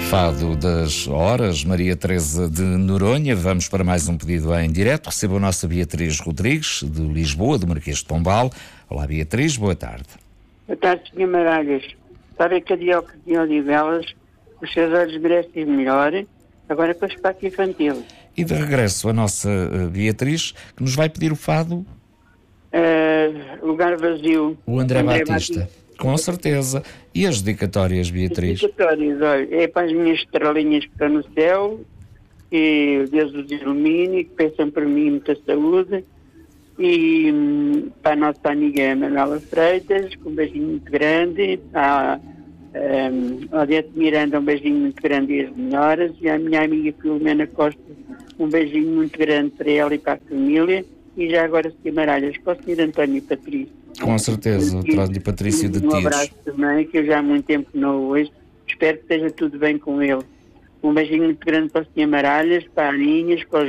Fado das Horas, Maria Teresa de Noronha. Vamos para mais um pedido em direto. Receba a nossa Beatriz Rodrigues, de Lisboa, do Marquês de Pombal. Olá, Beatriz, boa tarde. Boa tarde, Sr. Maralhas. Sabe que a Dioca de Odivelas, os seus olhos merecem melhor, agora com o espaço infantil. E de regresso a nossa Beatriz, que nos vai pedir o fado? Lugar Vazio. O André Batista. Com certeza. E as dedicatórias, Beatriz? As dedicatórias, olha, é para as minhas estrelinhas que estão no céu, que Deus os ilumine, que peçam por mim muita saúde, e para a nossa amiga Manuela Freitas, com um beijinho muito grande, a Odete Miranda, um beijinho muito grande e as melhoras, e a minha amiga Filomena Costa, um beijinho muito grande para ela e para a família, e já agora, Sr. Maralhas, para o Sr. António Patrício. Com certeza, o António Patrício de Tiros. Um abraço também, que eu já há muito tempo não o ouço. Espero que esteja tudo bem com ele. Um beijinho muito grande para o Sr. Maralhas, para a Aninhas, para os